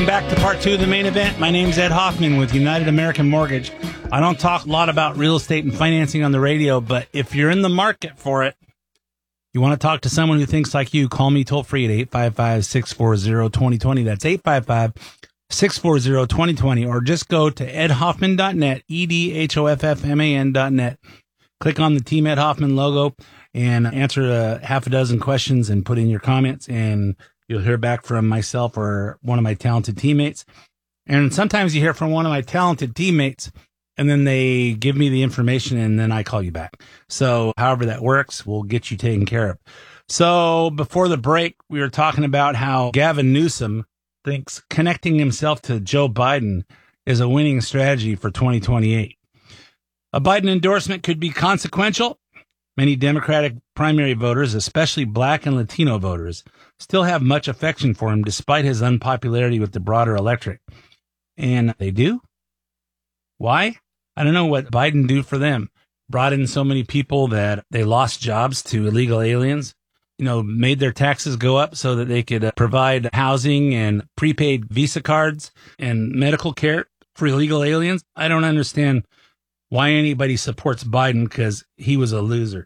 Back to part two of the main event. My name's Ed Hoffman with United American Mortgage. I don't talk a lot about real estate and financing on the radio, but if you're in the market for it, you want to talk to someone who thinks like you, call me toll free at 855-640-2020. That's 855-640-2020, or just go to edhoffman.net, edhoffman.net. Click on the Team Ed Hoffman logo and answer half a dozen questions and put in your comments, and you'll hear back from myself or one of my talented teammates. And sometimes you hear from one of my talented teammates, and then they give me the information, and then I call you back. So however that works, we'll get you taken care of. So before the break, we were talking about how Gavin Newsom thinks connecting himself to Joe Biden is a winning strategy for 2028. A Biden endorsement could be consequential. Many Democratic primary voters, especially Black and Latino voters, still have much affection for him despite his unpopularity with the broader electorate. And they do? Why? I don't know what Biden do for them. Brought in so many people that they lost jobs to illegal aliens, made their taxes go up so that they could provide housing and prepaid Visa cards and medical care for illegal aliens. I don't understand why anybody supports Biden, because he was a loser.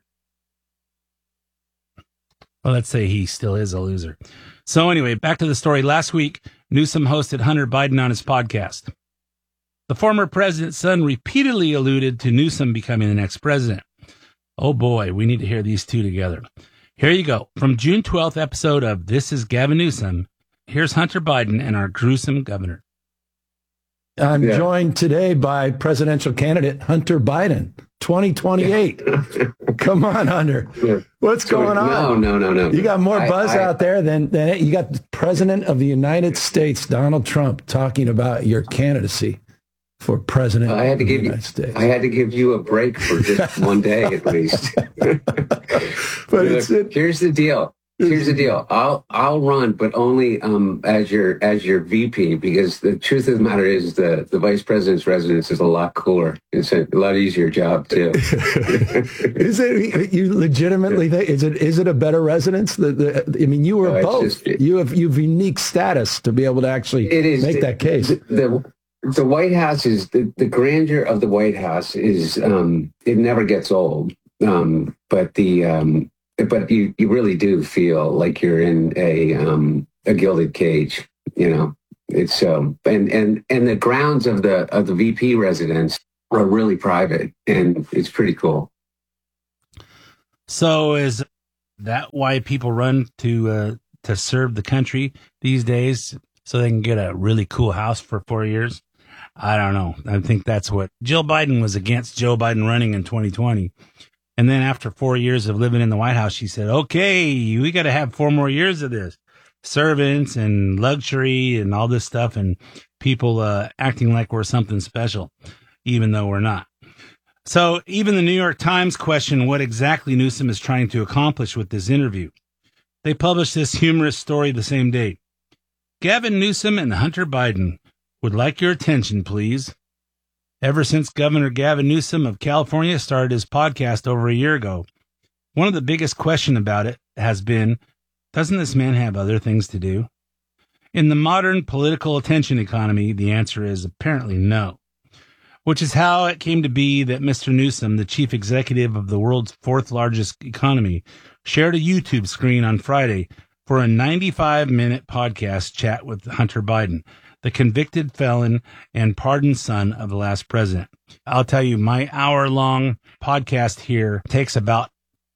Well, let's say he still is a loser. So anyway, back to the story. Last week, Newsom hosted Hunter Biden on his podcast. The former president's son repeatedly alluded to Newsom becoming the next president. Oh boy, we need to hear these two together. Here you go. From June 12th episode of This is Gavin Newsom, here's Hunter Biden and our gruesome governor. I'm joined today by presidential candidate Hunter Biden, 2028. Come on, Hunter. What's going on? No. You got more buzz out there than you got the President of the United States, Donald Trump, talking about your candidacy for president of the United States. I had to give you a break for just one day at least. But here's the deal. I'll run, but only as your VP, because the truth of the matter is the vice president's residence is a lot cooler. It's a lot easier job too. Is it? You legitimately think is it a better residence? You were both. You have unique status to be able to actually make that case. The White House is the grandeur of the White House is it never gets old. But you really do feel like you're in a gilded cage, It's so and the grounds of the VP residence are really private, and it's pretty cool. So is that why people run to serve the country these days, so they can get a really cool house for 4 years? I don't know. I think that's what Jill Biden was against Joe Biden running in 2020. And then after 4 years of living in the White House, she said, okay, we got to have 4 more years of this. Servants and luxury and all this stuff, and people acting like we're something special, even though we're not. So even the New York Times questioned what exactly Newsom is trying to accomplish with this interview. They published this humorous story the same day. Gavin Newsom and Hunter Biden would like your attention, please. Ever since Governor Gavin Newsom of California started his podcast over a year ago, one of the biggest questions about it has been, doesn't this man have other things to do? In the modern political attention economy, the answer is apparently no, which is how it came to be that Mr. Newsom, the chief executive of the world's fourth largest economy, shared a YouTube screen on Friday for a 95-minute podcast chat with Hunter Biden, the convicted felon and pardoned son of the last president. I'll tell you, my hour-long podcast here takes about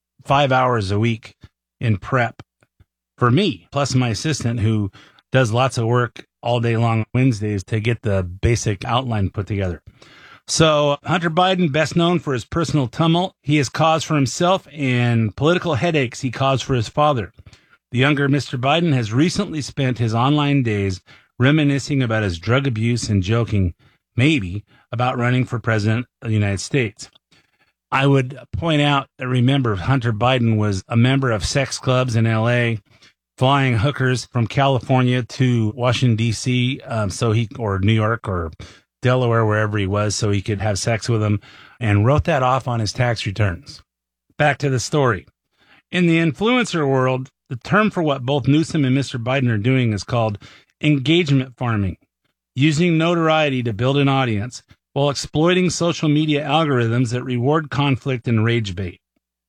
5 hours a week in prep for me, plus my assistant who does lots of work all day long Wednesdays to get the basic outline put together. So Hunter Biden, best known for his personal tumult he has caused for himself and political headaches he caused for his father. The younger Mr. Biden has recently spent his online days reminiscing about his drug abuse and joking, maybe, about running for president of the United States. I would point out that, remember, Hunter Biden was a member of sex clubs in L.A., flying hookers from California to Washington, D.C., or New York or Delaware, wherever he was, so he could have sex with them, and wrote that off on his tax returns. Back to the story. In the influencer world, the term for what both Newsom and Mr. Biden are doing is called engagement farming, using notoriety to build an audience while exploiting social media algorithms that reward conflict and rage bait.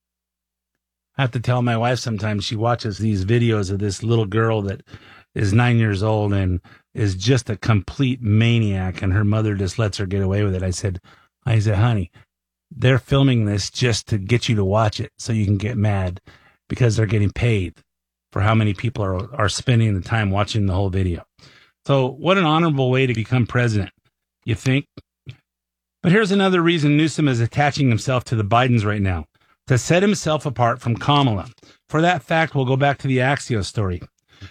I have to tell my wife sometimes, she watches these videos of this little girl that is 9 years old and is just a complete maniac, and her mother just lets her get away with it. I said, honey, they're filming this just to get you to watch it so you can get mad because they're getting paid for how many people are spending the time watching the whole video. So what an honorable way to become president, you think? But here's another reason Newsom is attaching himself to the Bidens right now, to set himself apart from Kamala. For that fact, we'll go back to the Axios story.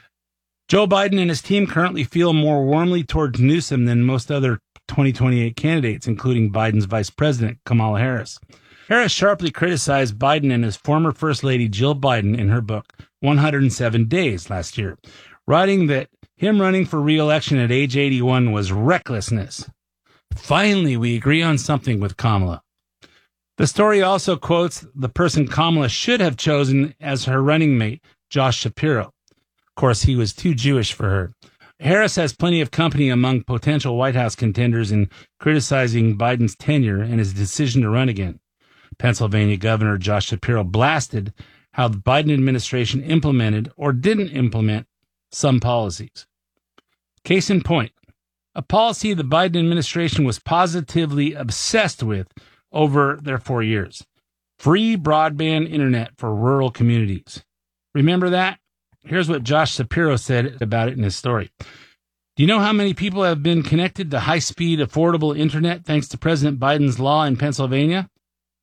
Joe Biden and his team currently feel more warmly towards Newsom than most other 2028 candidates, including Biden's vice president, Kamala Harris. Harris sharply criticized Biden and his former First Lady, Jill Biden, in her book, 107 Days, last year, writing that him running for re-election at age 81 was recklessness. Finally, we agree on something with Kamala. The story also quotes the person Kamala should have chosen as her running mate, Josh Shapiro. Of course, he was too Jewish for her. Harris has plenty of company among potential White House contenders in criticizing Biden's tenure and his decision to run again. Pennsylvania Governor Josh Shapiro blasted how the Biden administration implemented or didn't implement some policies. Case in point, a policy the Biden administration was positively obsessed with over their 4 years: free broadband internet for rural communities. Remember that? Here's what Josh Shapiro said about it in his story. Do you know how many people have been connected to high-speed, affordable internet thanks to President Biden's law in Pennsylvania?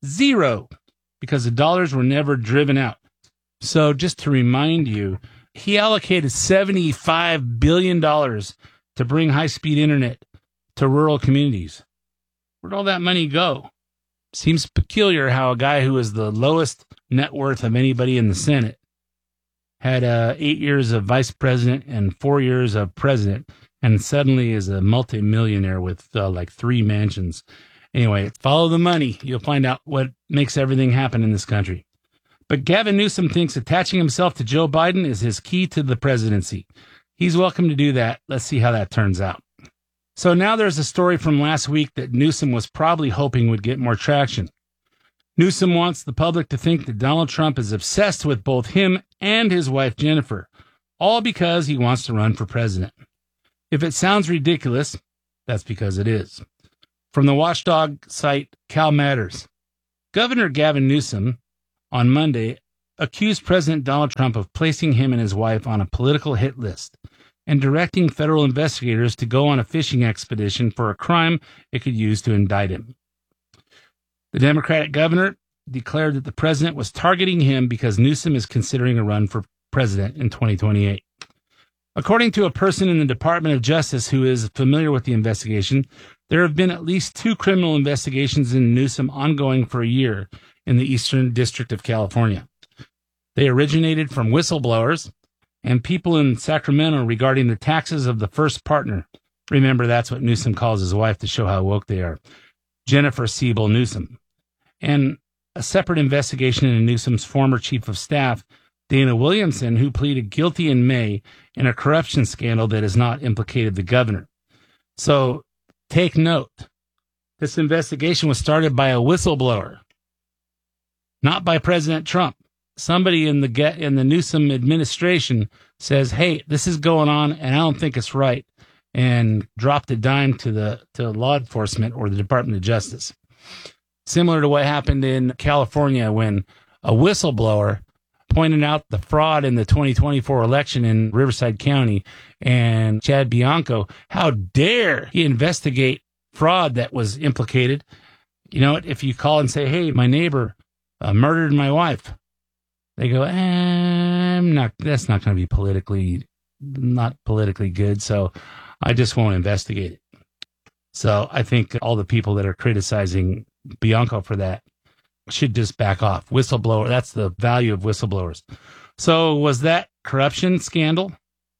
0, because the dollars were never driven out. So just to remind you, he allocated $75 billion to bring high-speed internet to rural communities. Where'd all that money go? Seems peculiar how a guy who is the lowest net worth of anybody in the Senate had 8 years of vice president and 4 years of president, and suddenly is a multimillionaire with like 3 mansions. Anyway, follow the money. You'll find out what makes everything happen in this country. But Gavin Newsom thinks attaching himself to Joe Biden is his key to the presidency. He's welcome to do that. Let's see how that turns out. So now there's a story from last week that Newsom was probably hoping would get more traction. Newsom wants the public to think that Donald Trump is obsessed with both him and his wife, Jennifer, all because he wants to run for president. If it sounds ridiculous, that's because it is. From the watchdog site Cal Matters, Governor Gavin Newsom on Monday accused President Donald Trump of placing him and his wife on a political hit list and directing federal investigators to go on a fishing expedition for a crime it could use to indict him. The Democratic governor declared that the president was targeting him because Newsom is considering a run for president in 2028. According to a person in the Department of Justice who is familiar with the investigation, there have been at least 2 criminal investigations in Newsom ongoing for a year in the Eastern District of California. They originated from whistleblowers and people in Sacramento regarding the taxes of the first partner. Remember, that's what Newsom calls his wife to show how woke they are. Jennifer Siebel Newsom. And a separate investigation into Newsom's former chief of staff, Dana Williamson, who pleaded guilty in May in a corruption scandal that has not implicated the governor. So take note. This investigation was started by a whistleblower, not by President Trump. Somebody in the Newsom administration says, hey, this is going on and I don't think it's right, and dropped a dime to law enforcement or the Department of Justice. Similar to what happened in California when a whistleblower pointed out the fraud in the 2024 election in Riverside County, and Chad Bianco, how dare he investigate fraud that was implicated. You know, if you call and say, hey, my neighbor murdered my wife, they go, that's not going to be not politically good, so I just won't investigate it. So I think all the people that are criticizing Bianco for that should just back off. Whistleblower, that's the value of whistleblowers. So was that corruption scandal?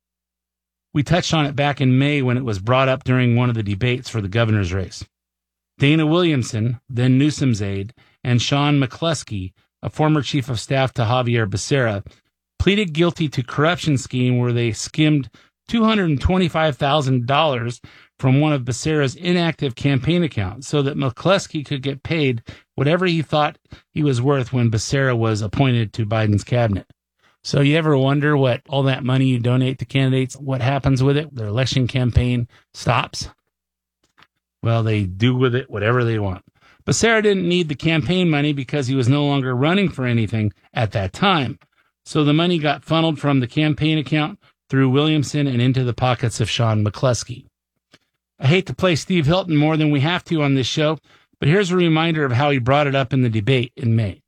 We touched on it back in May when it was brought up during one of the debates for the governor's race. Dana Williamson, then Newsom's aide, and Sean McCluskey, a former chief of staff to Javier Becerra, pleaded guilty to corruption scheme where they skimmed $225,000 from one of Becerra's inactive campaign accounts so that McCluskey could get paid whatever he thought he was worth when Becerra was appointed to Biden's cabinet. So you ever wonder what all that money you donate to candidates, what happens with it? Their election campaign stops? Well, they do with it whatever they want. Becerra didn't need the campaign money because he was no longer running for anything at that time. So the money got funneled from the campaign account through Williamson and into the pockets of Sean McCluskey. I hate to play Steve Hilton more than we have to on this show, but here's a reminder of how he brought it up in the debate in May.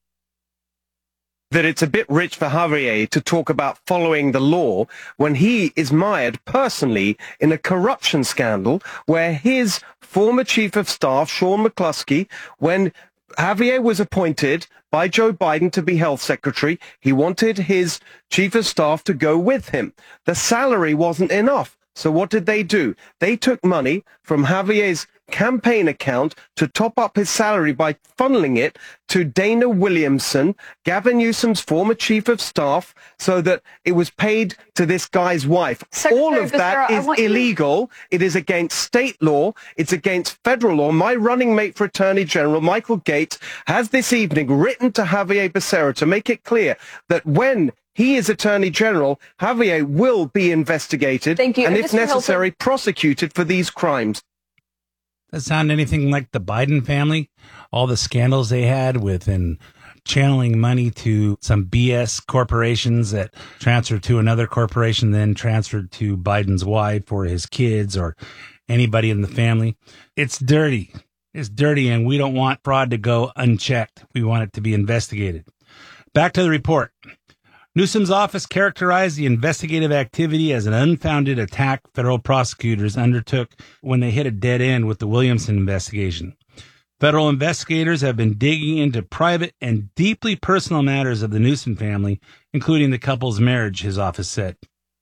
That it's a bit rich for Javier to talk about following the law when he is mired personally in a corruption scandal where his former chief of staff, Sean McCluskey, when Javier was appointed by Joe Biden to be health secretary, he wanted his chief of staff to go with him. The salary wasn't enough. So what did they do? They took money from Javier's campaign account to top up his salary by funneling it to Dana Williamson, Gavin Newsom's former chief of staff, so that it was paid to this guy's wife. Secretary All of that is illegal. It is against state law. It's against federal law. My running mate for Attorney General, Michael Gates, has this evening written to Javier Becerra to make it clear that when he is Attorney General, Javier will be investigated and, if necessary, prosecuted for these crimes. Does that sound anything like the Biden family? All the scandals they had with and channeling money to some BS corporations that transferred to another corporation, then transferred to Biden's wife or his kids or anybody in the family. It's dirty. It's dirty, and we don't want fraud to go unchecked. We want it to be investigated. Back to the report. Newsom's office characterized the investigative activity as an unfounded attack federal prosecutors undertook when they hit a dead end with the Williamson investigation. Federal investigators have been digging into private and deeply personal matters of the Newsom family, including the couple's marriage, his office said.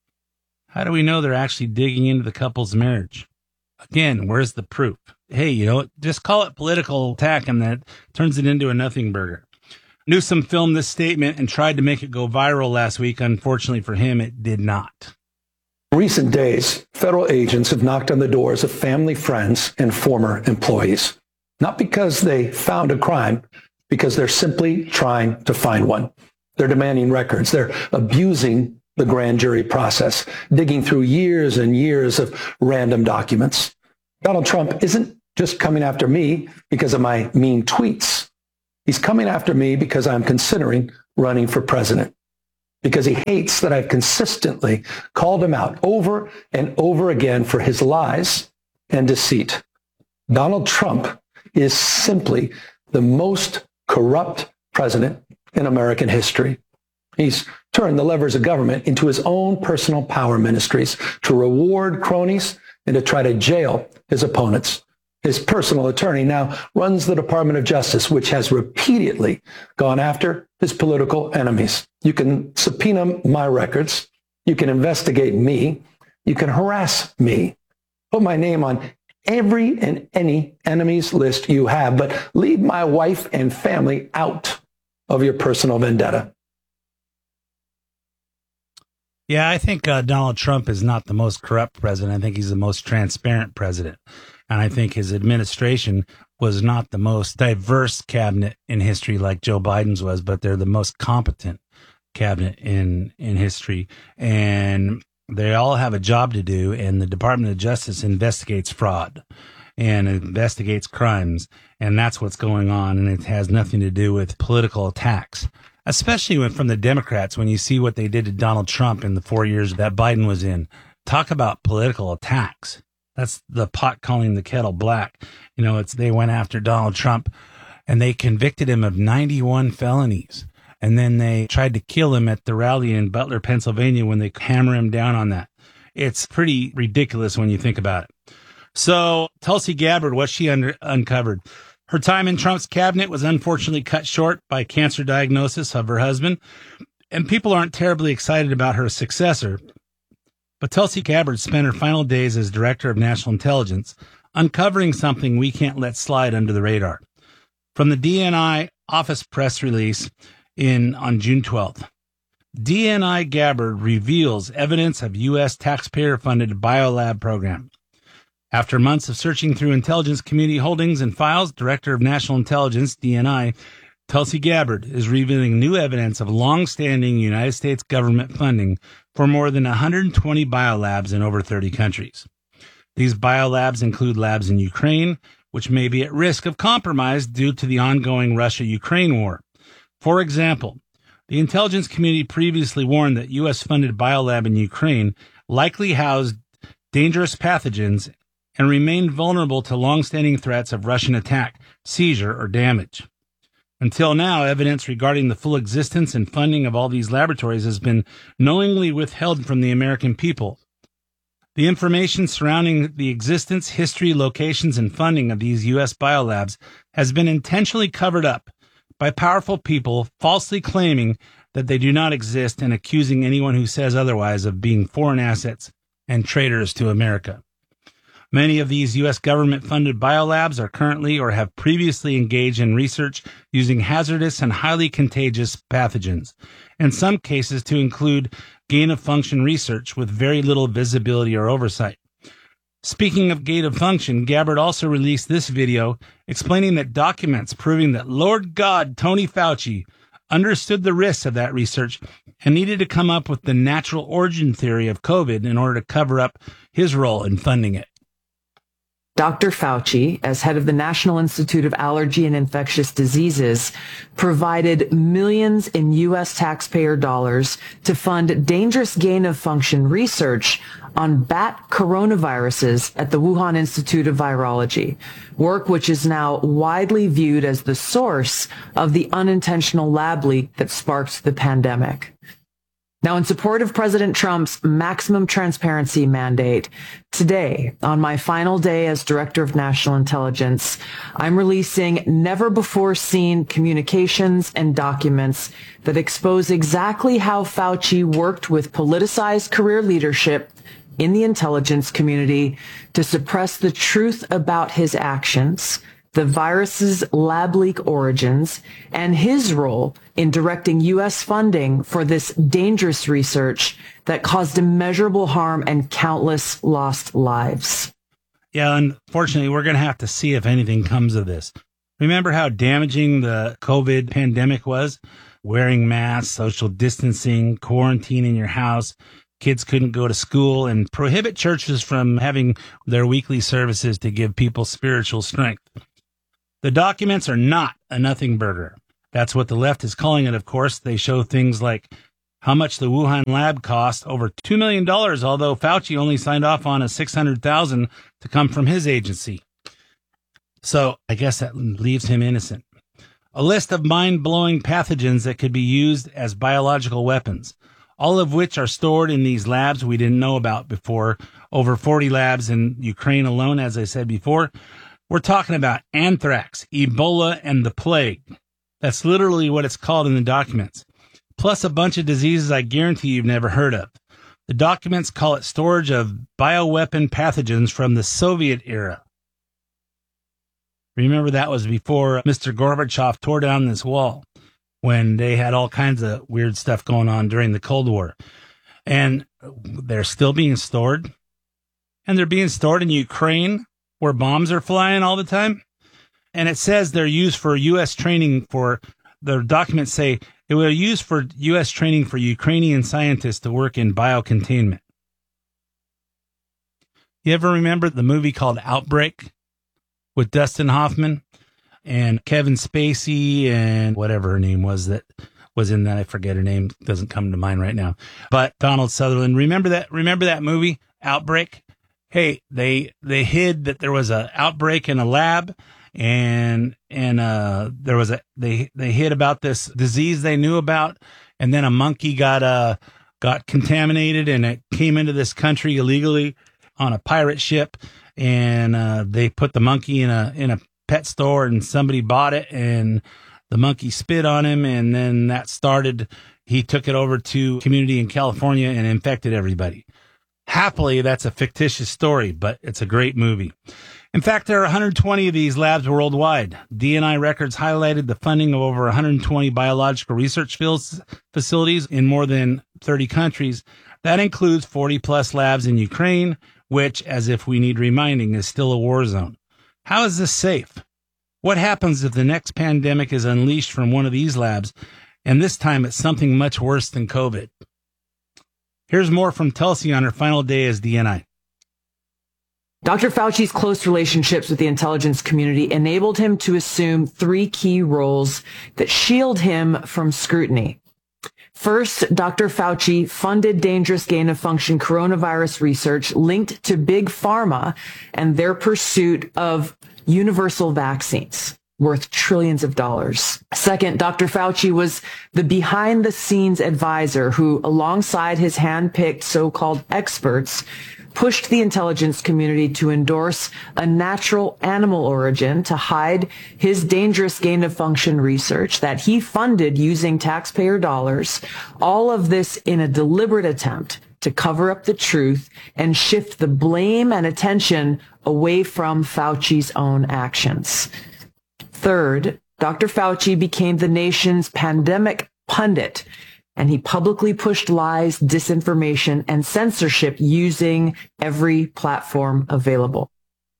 How do we know they're actually digging into the couple's marriage? Again, where's the proof? Hey, just call it political attack and that turns it into a nothing burger. Newsom filmed this statement and tried to make it go viral last week. Unfortunately for him, it did not. In recent days, federal agents have knocked on the doors of family, friends, and former employees. Not because they found a crime, because they're simply trying to find one. They're demanding records. They're abusing the grand jury process, digging through years and years of random documents. Donald Trump isn't just coming after me because of my mean tweets. He's coming after me because I'm considering running for president, because he hates that I've consistently called him out over and over again for his lies and deceit. Donald Trump is simply the most corrupt president in American history. He's turned the levers of government into his own personal power ministries to reward cronies and to try to jail his opponents. His personal attorney now runs the Department of Justice, which has repeatedly gone after his political enemies. You can subpoena my records. You can investigate me. You can harass me. Put my name on every and any enemy's list you have, but leave my wife and family out of your personal vendetta. Yeah, I think Donald Trump is not the most corrupt president. I think he's the most transparent president. And I think his administration was not the most diverse cabinet in history like Joe Biden's was, but they're the most competent cabinet in history. And they all have a job to do. And the Department of Justice investigates fraud and investigates crimes. And that's what's going on. And it has nothing to do with political attacks, especially from the Democrats. When you see what they did to Donald Trump in the 4 years that Biden was in, talk about political attacks. That's the pot calling the kettle black. They went after Donald Trump and they convicted him of 91 felonies. And then they tried to kill him at the rally in Butler, Pennsylvania when they hammer him down on that. It's pretty ridiculous when you think about it. So Tulsi Gabbard, what she uncovered. Her time in Trump's cabinet was unfortunately cut short by cancer diagnosis of her husband. And people aren't terribly excited about her successor. But Tulsi Gabbard spent her final days as Director of National Intelligence uncovering something we can't let slide under the radar. From the DNI office press release on June 12th, DNI Gabbard reveals evidence of U.S. taxpayer-funded biolab program. After months of searching through intelligence community holdings and files, Director of National Intelligence, DNI, Tulsi Gabbard, is revealing new evidence of long-standing United States government funding for more than 120 biolabs in over 30 countries. These biolabs include labs in Ukraine, which may be at risk of compromise due to the ongoing Russia-Ukraine war. For example, the intelligence community previously warned that U.S.-funded biolab in Ukraine likely housed dangerous pathogens and remained vulnerable to long-standing threats of Russian attack, seizure, or damage. Until now, evidence regarding the full existence and funding of all these laboratories has been knowingly withheld from the American people. The information surrounding the existence, history, locations, and funding of these U.S. biolabs has been intentionally covered up by powerful people falsely claiming that they do not exist and accusing anyone who says otherwise of being foreign assets and traitors to America. Many of these U.S. government-funded biolabs are currently or have previously engaged in research using hazardous and highly contagious pathogens, in some cases to include gain-of-function research with very little visibility or oversight. Speaking of gain-of-function, Gabbard also released this video explaining that documents proving that Lord God Tony Fauci understood the risks of that research and needed to come up with the natural origin theory of COVID in order to cover up his role in funding it. Dr. Fauci, as head of the National Institute of Allergy and Infectious Diseases, provided millions in U.S. taxpayer dollars to fund dangerous gain-of-function research on bat coronaviruses at the Wuhan Institute of Virology, work which is now widely viewed as the source of the unintentional lab leak that sparked the pandemic. Now, in support of President Trump's maximum transparency mandate, today, on my final day as Director of National Intelligence, I'm releasing never-before-seen communications and documents that expose exactly how Fauci worked with politicized career leadership in the intelligence community to suppress the truth about his actions, the virus's lab leak origins, and his role in directing U.S. funding for this dangerous research that caused immeasurable harm and countless lost lives. Yeah, unfortunately, we're going to have to see if anything comes of this. Remember how damaging the COVID pandemic was? Wearing masks, social distancing, quarantine in your house. Kids couldn't go to school, and prohibit churches from having their weekly services to give people spiritual strength. The documents are not a nothing burger. That's what the left is calling it, of course. They show things like how much the Wuhan lab cost, over $2 million, although Fauci only signed off on a $600,000 to come from his agency. So I guess that leaves him innocent. A list of mind-blowing pathogens that could be used as biological weapons, all of which are stored in these labs we didn't know about before. Over 40 labs in Ukraine alone, as I said before. We're talking about anthrax, Ebola, and the plague. That's literally what it's called in the documents. Plus a bunch of diseases I guarantee you've never heard of. The documents call it storage of bioweapon pathogens from the Soviet era. Remember, that was before Mr. Gorbachev tore down this wall, when they had all kinds of weird stuff going on during the Cold War. And they're still being stored. And they're being stored in Ukraine, where bombs are flying all the time. And it says they're used for U.S. training for, the documents say it was used for U.S. training for Ukrainian scientists to work in biocontainment. You ever remember the movie called Outbreak with Dustin Hoffman and Kevin Spacey and whatever her name was that was in that? I forget her name. Doesn't come to mind right now. But Donald Sutherland. Remember that movie, Outbreak? Hey, they hid that there was an outbreak in a lab, and there was they hid about this disease they knew about, and then a monkey got contaminated, and it came into this country illegally on a pirate ship, and they put the monkey in a pet store, and somebody bought it, and the monkey spit on him, and then that started. He took it over to a community in California and infected everybody. Happily, that's a fictitious story, but it's a great movie. In fact, there are 120 of these labs worldwide. DNI records highlighted the funding of over 120 biological research facilities in more than 30 countries. That includes 40-plus labs in Ukraine, which, as if we need reminding, is still a war zone. How is this safe? What happens if the next pandemic is unleashed from one of these labs, and this time it's something much worse than COVID? Here's more from Tulsi on her final day as DNI. Dr. Fauci's close relationships with the intelligence community enabled him to assume 3 key roles that shield him from scrutiny. First, Dr. Fauci funded dangerous gain-of-function coronavirus research linked to Big Pharma and their pursuit of universal vaccines worth trillions of dollars. Second, Dr. Fauci was the behind-the-scenes advisor who, alongside his hand-picked so-called experts, pushed the intelligence community to endorse a natural animal origin to hide his dangerous gain-of-function research that he funded using taxpayer dollars, all of this in a deliberate attempt to cover up the truth and shift the blame and attention away from Fauci's own actions. Third, Dr. Fauci became the nation's pandemic pundit, and he publicly pushed lies, disinformation, and censorship using every platform available.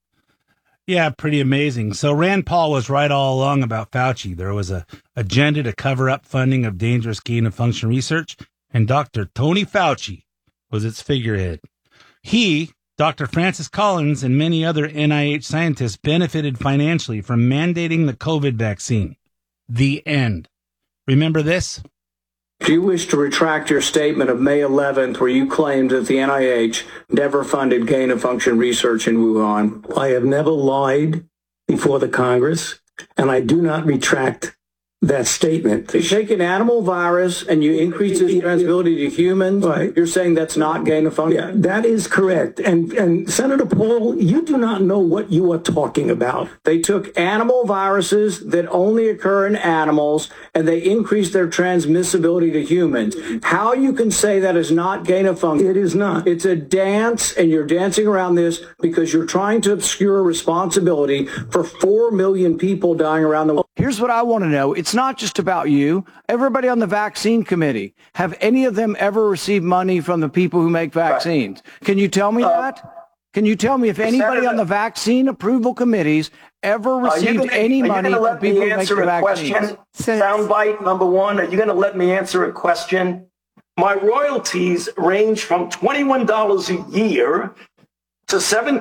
Yeah, pretty amazing. So Rand Paul was right all along about Fauci. There was an agenda to cover up funding of dangerous gain-of-function research, and Dr. Tony Fauci was its figurehead. He, Dr. Francis Collins, and many other NIH scientists benefited financially from mandating the COVID vaccine. The end. Remember this? Do you wish to retract your statement of May 11th where you claimed that the NIH never funded gain-of-function research in Wuhan? I have never lied before the Congress, and I do not retract that statement. You take an animal virus and you increase its transmissibility to humans. Right. You're saying that's not gain-of-function? Yeah, that is correct. And Senator Paul, you do not know what you are talking about. They took animal viruses that only occur in animals and they increased their transmissibility to humans. How you can say that is not gain-of-function? It is not. It's a dance, and you're dancing around this because you're trying to obscure responsibility for 4 million people dying around the world. Here's what I want to know. It's not just about you. Everybody on the vaccine committee, have any of them ever received money from the people who make vaccines? Can you tell me that? Can you tell me if anybody on the vaccine approval committees ever received any money from people who make the vaccines? Soundbite number one, are you going to let me answer a question? My royalties range from $21 a year to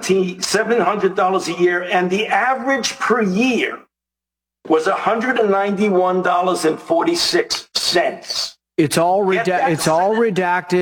$700 a year, and the average per year was $191.46. It's all redacted.